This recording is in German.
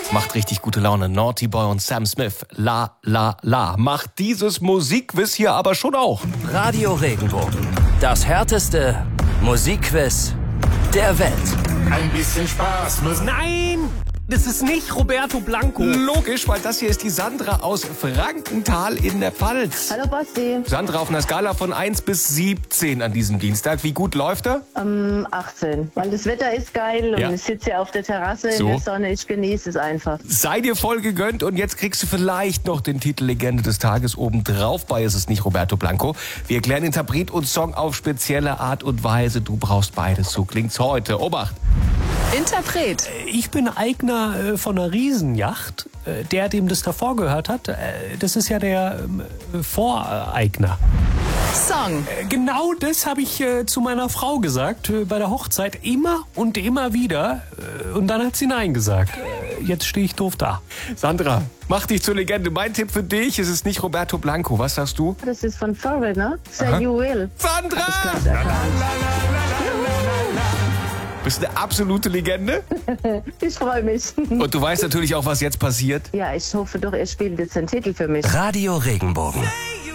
Macht richtig gute Laune. Naughty Boy und Sam Smith. La, la, la. Macht dieses Musikquiz hier aber schon auch. Radio Regenbogen. Das härteste Musikquiz der Welt. Ein bisschen Spaß muss. Nein, das ist nicht Roberto Blanco. Logisch, weil das hier ist die Sandra aus Frankenthal in der Pfalz. Hallo Basti. Sandra, auf einer Skala von 1 bis 17 an diesem Dienstag. Wie gut läuft er? 18. Weil das Wetter ist geil und Ja. ich sitze hier auf der Terrasse So. in der Sonne. Ich genieße es einfach. Sei dir voll gegönnt und jetzt kriegst du vielleicht noch den Titel Legende des Tages obendrauf. Bei ist es nicht Roberto Blanco. Wir erklären Interpret und Song auf spezielle Art und Weise. Du brauchst beides. So klingt's heute. Obacht! Interpret. Ich bin Eigner von einer Riesenjacht. Der, dem das davor gehört hat, das ist ja der Voreigner. Song. Genau das habe ich zu meiner Frau gesagt bei der Hochzeit. Immer und immer wieder. Und dann hat sie Nein gesagt. Jetzt stehe ich doof da. Sandra, mach dich zur Legende. Mein Tipp für dich, es ist nicht Roberto Blanco. Was sagst du? Das ist von Pharrell, ne? Say You Will. Sandra! Klasse erkannt. Bist eine absolute Legende. Ich freue mich. Und du weißt natürlich auch, was jetzt passiert. Ja, ich hoffe doch, ihr spielt jetzt den Titel für mich. Radio Regenbogen.